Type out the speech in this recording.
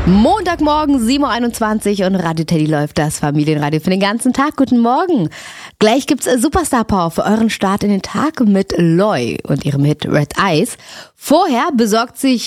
Montagmorgen, 7.21 Uhr und Radio Teddy läuft das Familienradio für den ganzen Tag. Guten Morgen. Gleich gibt's Superstar Power für euren Start in den Tag mit Loy und ihrem Hit Red Eyes. Vorher besorgt sich